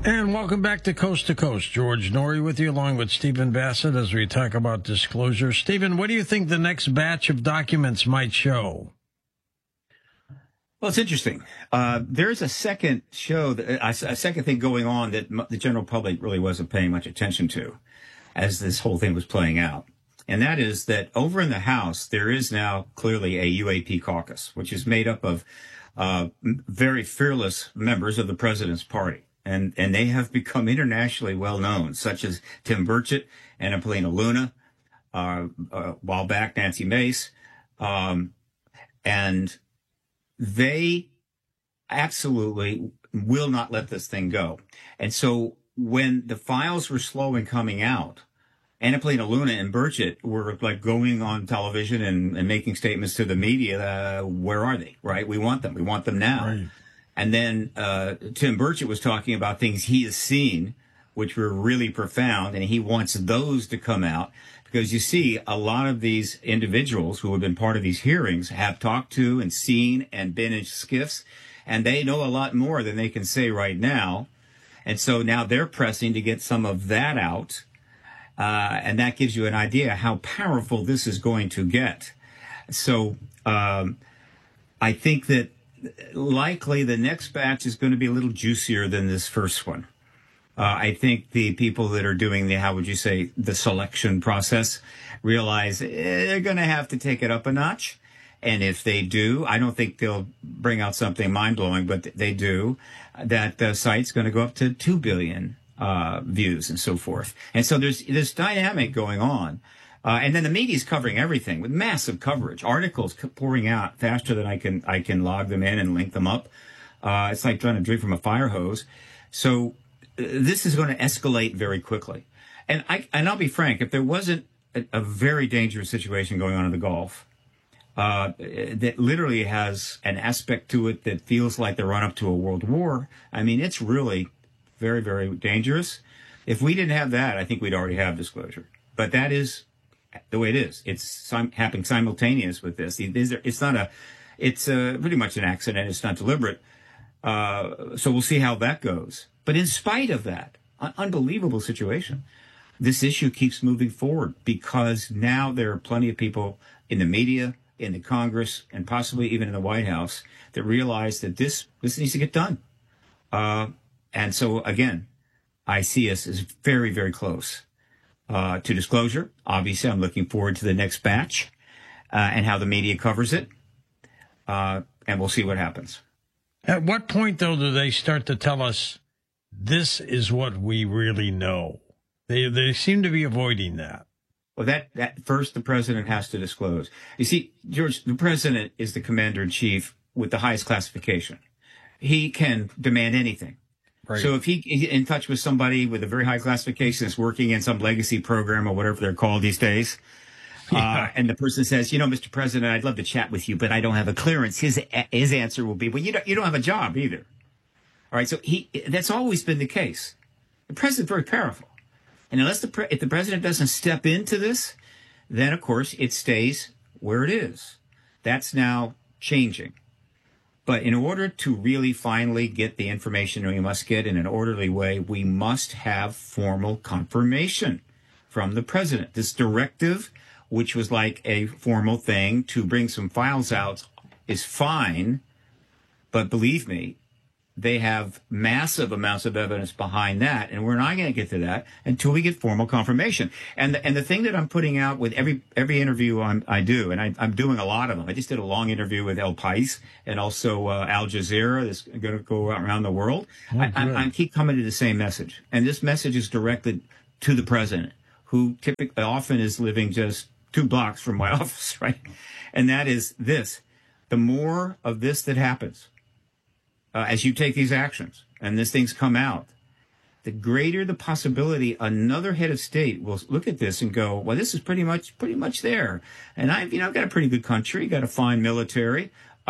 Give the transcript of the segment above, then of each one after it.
And welcome back to Coast. George Noory with you, along with Stephen Bassett, as we talk about disclosure. Stephen, what do you think the next batch of documents might show? Well, it's interesting. There's a second show, a second thing going on that the general public really wasn't paying much attention to as this whole thing was playing out. And that is that over in the House, there is now clearly a UAP caucus, which is made up of very fearless members of the president's party. And they have become internationally well known, such as Tim Burchett, Anna Paulina Luna, a while back, Nancy Mace. And they absolutely will not let this thing go. And so when the files were slow in coming out, Anna Paulina Luna and Burchett were like going on television and making statements to the media. Where are they? Right? We want them. We want them now. Right. And then Tim Burchett was talking about things he has seen, which were really profound, and he wants those to come out because you see a lot of these individuals who have been part of these hearings have talked to and seen and been in SCIFs, and they know a lot more than they can say right now. And so now they're pressing to get some of that out, and that gives you an idea how powerful this is going to get. So I think that likely the next batch is going to be a little juicier than this first one. I think the people that are doing the, how would you say, the selection process realize they're going to have to take it up a notch. And if they do, I don't think they'll bring out something mind-blowing, but they do, that the site's going to go up to 2 billion views and so forth. And so there's this dynamic going on. And then the media's covering everything with massive coverage, articles pouring out faster than I can log them in and link them up. It's like trying to drink from a fire hose. So this is going to escalate very quickly. And I'll be frank, if there wasn't a very dangerous situation going on in the Gulf, that literally has an aspect to it that feels like the run up to a world war, I mean, it's really very, very dangerous. If we didn't have that, I think we'd already have disclosure. But that is the way it is. It's happening simultaneous with this. It's pretty much an accident. It's not deliberate. So we'll see how that goes. But in spite of that, unbelievable situation, this issue keeps moving forward because now there are plenty of people in the media, in the Congress, and possibly even in the White House that realize that this needs to get done. And so, again, I see us as very, very close to disclosure. Obviously, I'm looking forward to the next batch and how the media covers it. And we'll see what happens. At what point, though, do they start to tell us this is what we really know? They seem to be avoiding that. Well, that first the president has to disclose. You see, George, the president is the commander in chief with the highest classification. He can demand anything. Right. So if he's in touch with somebody with a very high classification that's working in some legacy program or whatever they're called these days, and the person says, Mr. President, I'd love to chat with you, but I don't have a clearance. His answer will be, well, you don't have a job either. All right. So that's always been the case. The president's very powerful. And unless if the president doesn't step into this, then, of course, it stays where it is. That's now changing. But in order to really finally get the information we must get in an orderly way, we must have formal confirmation from the president. This directive, which was like a formal thing to bring some files out, is fine. But believe me, they have massive amounts of evidence behind that, and we're not going to get to that until we get formal confirmation. And the thing that I'm putting out with every interview I do, and I'm doing a lot of them. I just did a long interview with El País and also Al Jazeera that's going to go around the world. I keep coming to the same message, and this message is directed to the president, who typically often is living just 2 blocks from my office, right? And that is this: the more of this that happens, as you take these actions and these things come out, the greater the possibility another head of state will look at this and go, well, this is pretty much there. And I've got a pretty good country, got a fine military.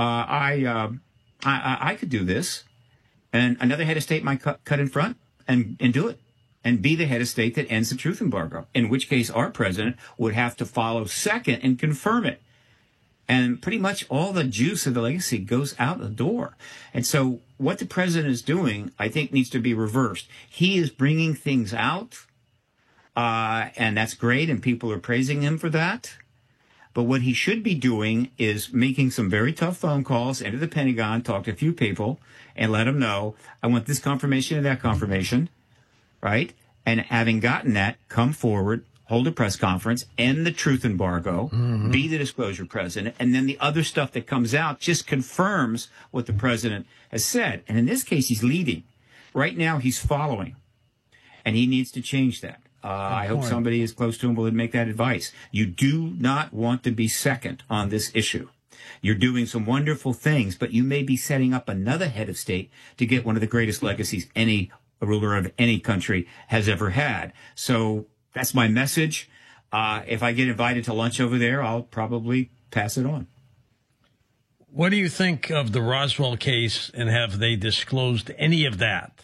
I could do this. And another head of state might cut in front and do it and be the head of state that ends the truth embargo, in which case our president would have to follow second and confirm it. And pretty much all the juice of the legacy goes out the door. And so what the president is doing, I think, needs to be reversed. He is bringing things out, and that's great, and people are praising him for that. But what he should be doing is making some very tough phone calls into the Pentagon, talk to a few people, and let them know, I want this confirmation and that confirmation, right? And having gotten that, come forward, hold a press conference, end the truth embargo, be the disclosure president, and then the other stuff that comes out just confirms what the president has said. And in this case, he's leading. Right now, he's following, and he needs to change that. I hope somebody as close to him will make that advice. You do not want to be second on this issue. You're doing some wonderful things, but you may be setting up another head of state to get one of the greatest legacies any ruler of any country has ever had. So that's my message. If I get invited to lunch over there, I'll probably pass it on. What do you think of the Roswell case, and have they disclosed any of that?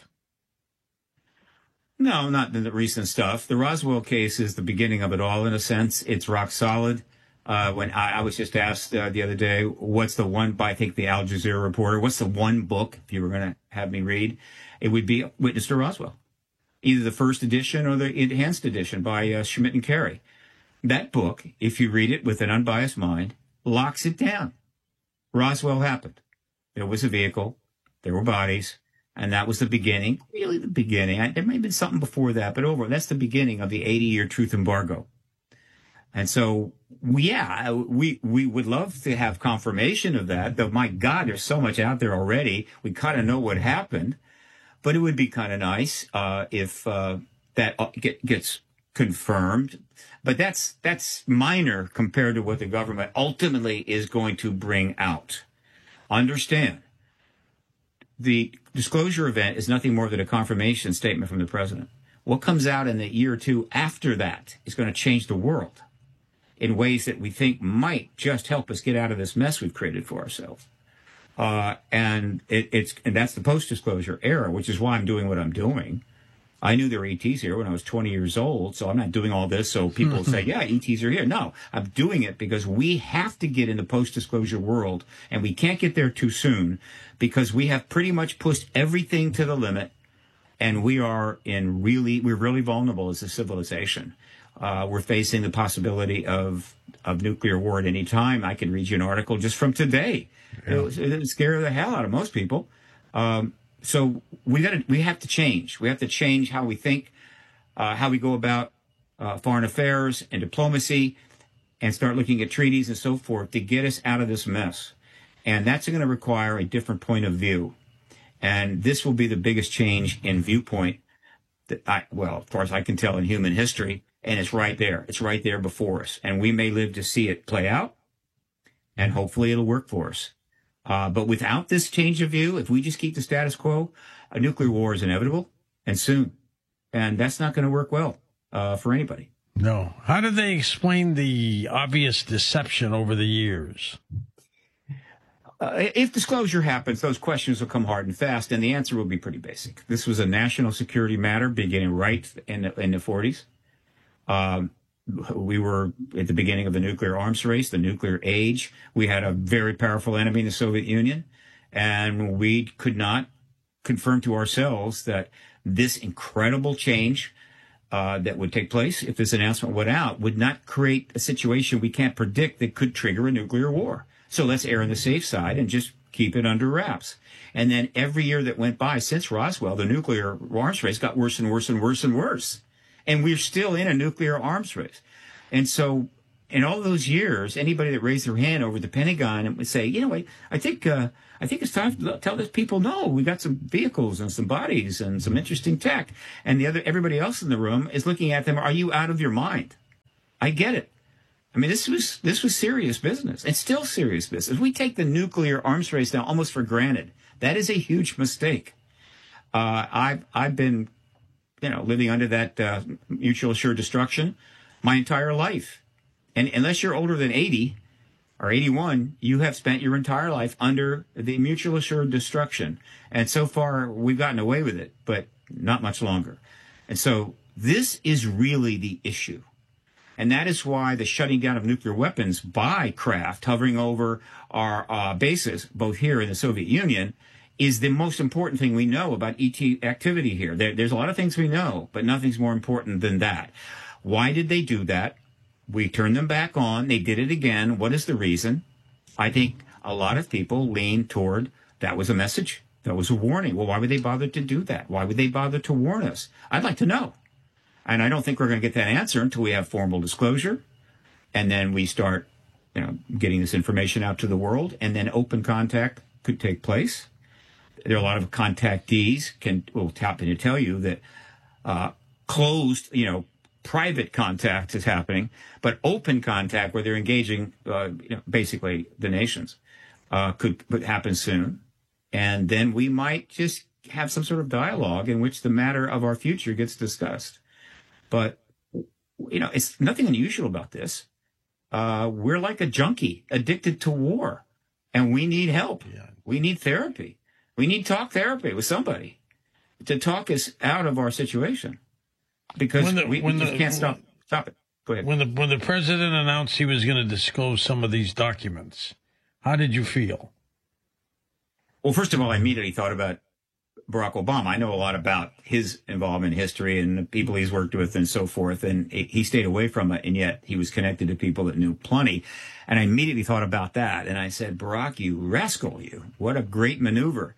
No, not the recent stuff. The Roswell case is the beginning of it all, in a sense. It's rock solid. When I was just asked the other day, what's the one, by I think the Al Jazeera reporter, what's the one book, if you were going to have me read, it would be Witness to Roswell. Either the first edition or the enhanced edition by Schmidt and Carey. That book, if you read it with an unbiased mind, locks it down. Roswell happened. There was a vehicle. There were bodies. And that was the beginning, really the beginning. There may have been something before that, but that's the beginning of the 80-year truth embargo. And so, we would love to have confirmation of that, though, my God, there's so much out there already. We kind of know what happened. But it would be kind of nice if that gets confirmed. But that's minor compared to what the government ultimately is going to bring out. Understand, the disclosure event is nothing more than a confirmation statement from the president. What comes out in the year or two after that is going to change the world in ways that we think might just help us get out of this mess we've created for ourselves. And that's the post-disclosure era, which is why I'm doing what I'm doing. I knew there were ETs here when I was 20 years old, so I'm not doing all this so people will say, yeah, ETs are here. No, I'm doing it because we have to get in the post-disclosure world, and we can't get there too soon because we have pretty much pushed everything to the limit, and we're really vulnerable as a civilization. We're facing the possibility of nuclear war at any time. I can read you an article just from today. Yeah. It would scare the hell out of most people. So we have to change. We have to change how we think, how we go about foreign affairs and diplomacy, and start looking at treaties and so forth to get us out of this mess. And that's going to require a different point of view. And this will be the biggest change in viewpoint that as far as I can tell, in human history. And it's right there. It's right there before us. And we may live to see it play out, and hopefully it'll work for us. But without this change of view, if we just keep the status quo, a nuclear war is inevitable and soon. And that's not going to work well for anybody. No. How do they explain the obvious deception over the years? If disclosure happens, those questions will come hard and fast, and the answer will be pretty basic. This was a national security matter beginning right in the 40s. We were at the beginning of the nuclear arms race, the nuclear age. We had a very powerful enemy in the Soviet Union, and we could not confirm to ourselves that this incredible change that would take place if this announcement went out would not create a situation we can't predict that could trigger a nuclear war. So let's err on the safe side and just keep it under wraps. And then every year that went by since Roswell, the nuclear arms race got worse and worse and worse and worse. And we're still in a nuclear arms race. And so in all those years, anybody that raised their hand over the Pentagon and would say, I think it's time to tell these people, no, we got some vehicles and some bodies and some interesting tech. And everybody else in the room is looking at them. Are you out of your mind? I get it. I mean, this was serious business. It's still serious business. We take the nuclear arms race now almost for granted. That is a huge mistake. I've been, living under that mutual assured destruction my entire life. And unless you're older than 80 or 81, you have spent your entire life under the mutual assured destruction. And so far, we've gotten away with it, but not much longer. And so this is really the issue. And that is why the shutting down of nuclear weapons by craft hovering over our bases, both here in the Soviet Union is the most important thing we know about ET activity here. There's a lot of things we know, but nothing's more important than that. Why did they do that? We turned them back on. They did it again. What is the reason? I think a lot of people lean toward that was a message. That was a warning. Well, why would they bother to do that? Why would they bother to warn us? I'd like to know. And I don't think we're going to get that answer until we have formal disclosure. And then we start, getting this information out to the world. And then open contact could take place. There are a lot of contactees will tap in to tell you that closed, private contact is happening, but open contact where they're engaging basically the nations could happen soon. And then we might just have some sort of dialogue in which the matter of our future gets discussed. But, it's nothing unusual about this. We're like a junkie addicted to war, and we need help. Yeah. We need therapy. We need talk therapy with somebody to talk us out of our situation, because we just can't stop it. Go ahead. When the president announced he was going to disclose some of these documents, how did you feel? Well, first of all, I immediately thought about Barack Obama. I know a lot about his involvement in history and the people he's worked with and so forth, and he stayed away from it, and yet he was connected to people that knew plenty. And I immediately thought about that, and I said, Barack, you rascal, you. What a great maneuver.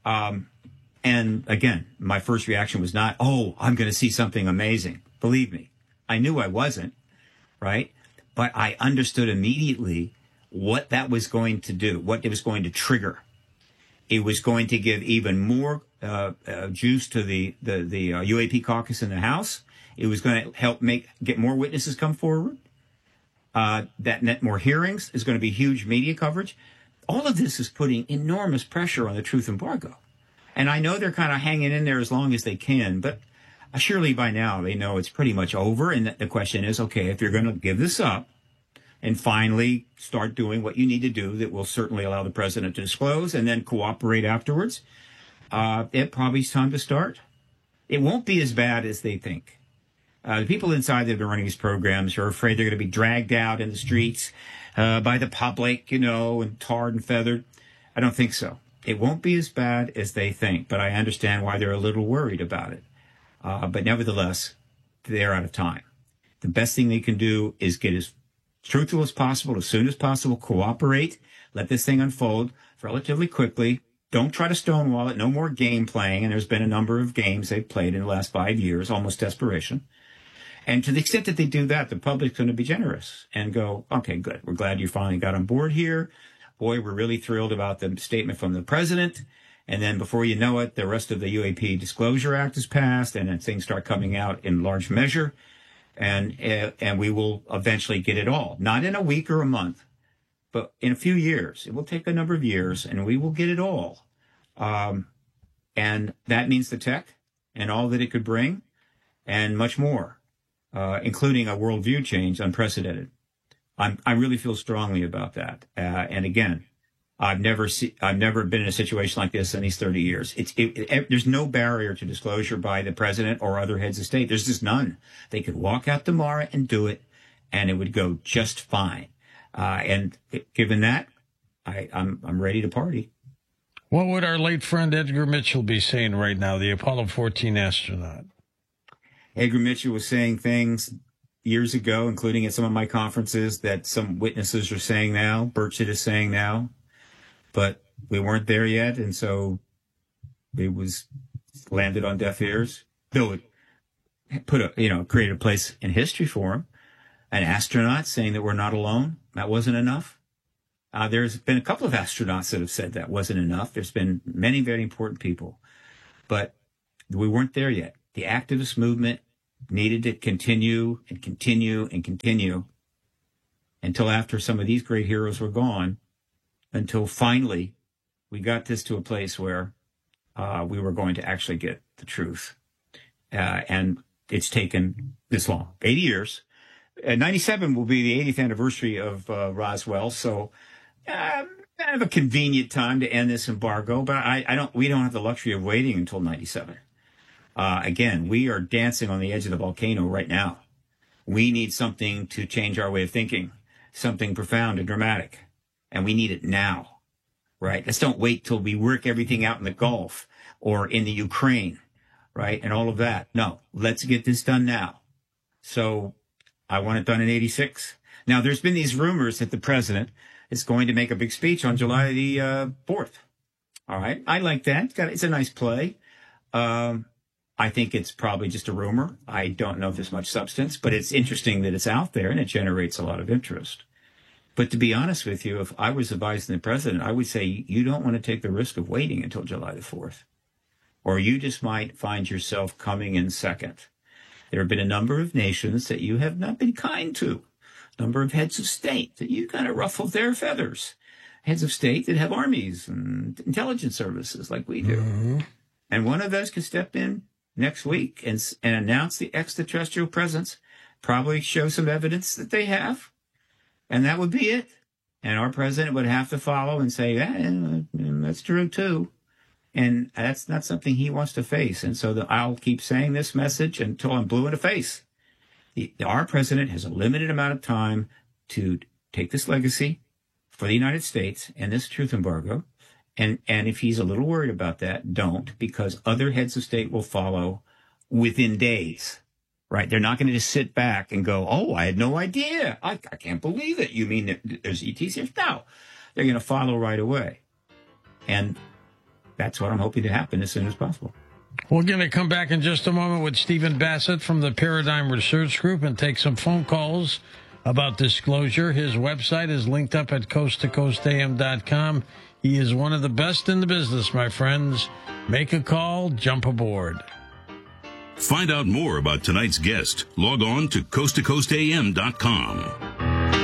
And again, my first reaction was not, I'm going to see something amazing. Believe me, I knew I wasn't, right? But I understood immediately what that was going to do, what it was going to trigger. It was going to give even more juice to the UAP caucus in the House. It was going to help get more witnesses come forward. That more hearings is going to be huge media coverage. All of this is putting enormous pressure on the truth embargo. And I know they're kind of hanging in there as long as they can, but surely by now they know it's pretty much over. And the question is, okay, if you're going to give this up and finally start doing what you need to do that will certainly allow the president to disclose and then cooperate afterwards, it probably is time to start. It won't be as bad as they think. The people inside that are running these programs are afraid they're going to be dragged out in the streets by the public, and tarred and feathered. I don't think so. It won't be as bad as they think, but I understand why they're a little worried about it. But nevertheless, they're out of time. The best thing they can do is get as truthful as possible, as soon as possible, cooperate, let this thing unfold relatively quickly. Don't try to stonewall it. No more game playing. And there's been a number of games they've played in the last 5 years, almost desperation. And to the extent that they do that, the public's going to be generous and go, okay, good. We're glad you finally got on board here. Boy, we're really thrilled about the statement from the president. And then before you know it, the rest of the UAP Disclosure Act is passed, and then things start coming out in large measure. And we will eventually get it all. Not in a week or a month, but in a few years. It will take a number of years, and we will get it all. And that means the tech and all that it could bring, and much more, including a worldview change, unprecedented. I really feel strongly about that. And again, I've never been in a situation like this in these 30 years. There's no barrier to disclosure by the president or other heads of state. There's just none. They could walk out tomorrow and do it, and it would go just fine. And given that, I'm ready to party. What would our late friend Edgar Mitchell be saying right now, the Apollo 14 astronaut? Edgar Mitchell was saying things years ago, including at some of my conferences, that some witnesses are saying now, Burchett is saying now, but we weren't there yet. And so it was landed on deaf ears. Bill created a place in history for him. An astronaut saying that we're not alone. That wasn't enough. There's been a couple of astronauts that have said that wasn't enough. There's been many very important people, but we weren't there yet. The activist movement needed to continue and continue and continue until after some of these great heroes were gone, until finally we got this to a place where we were going to actually get the truth. And it's taken this long, 80 years. 97 will be the 80th anniversary of Roswell. So kind of a convenient time to end this embargo, but we don't have the luxury of waiting until 97. Again, we are dancing on the edge of the volcano right now. We need something to change our way of thinking, something profound and dramatic, and we need it now. right? Let's don't wait till we work everything out in the Gulf or in the Ukraine, right? And all of that. No, let's get this done now. So I want it done in 86. Now, there's been these rumors that the president is going to make a big speech on July the 4th. All right. I like that. It's a nice play. I think it's probably just a rumor. I don't know if there's much substance, but it's interesting that it's out there and it generates a lot of interest. But to be honest with you, if I was advising the president, I would say you don't want to take the risk of waiting until July the 4th, or you just might find yourself coming in second. There have been a number of nations that you have not been kind to, a number of heads of state that you kind of ruffled their feathers, heads of state that have armies and intelligence services like we do. Mm-hmm. And one of those could step in next week and announce the extraterrestrial presence, probably show some evidence that they have, and that would be it. And our president would have to follow and say, that's true too. And that's not something he wants to face. And so I'll keep saying this message until I'm blue in the face. Our president has a limited amount of time to take this legacy for the United States and this truth embargo. And if he's a little worried about that, don't, because other heads of state will follow within days, right? They're not going to just sit back and go, oh, I had no idea. I can't believe it. You mean that there's ETs here? No, they're going to follow right away. And that's what I'm hoping to happen as soon as possible. We're going to come back in just a moment with Stephen Bassett from the Paradigm Research Group and take some phone calls about disclosure. His website is linked up at coasttocoastam.com. He is one of the best in the business, my friends. Make a call, jump aboard. Find out more about tonight's guest. Log on to coasttocoastam.com.